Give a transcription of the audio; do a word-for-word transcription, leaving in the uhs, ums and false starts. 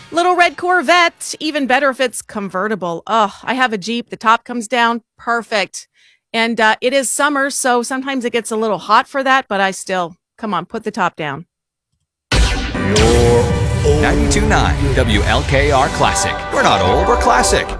Little red Corvette, even better if it's convertible. Oh, I have a Jeep. The top comes down. Perfect. And uh, it is summer, so sometimes it gets a little hot for that, but I still, come on, put the top down. ninety-two point nine W L K R Classic. We're not old, we're classic.